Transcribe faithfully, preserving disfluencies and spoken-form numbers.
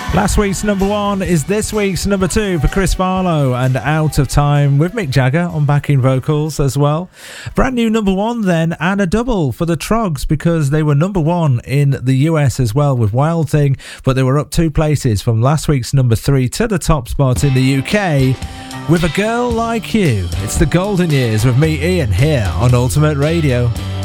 Last week's number one is this week's number two for Chris Farlow and Out of Time with Mick Jagger on backing vocals as well. Brand new number one then, and a double for the Troggs because they were number one in the U S as well with Wild Thing, but they were up two places from last week's number three to the top spot in the U K with A Girl Like You. It's the Golden Years with me, Ian, here on Ultimate Radio.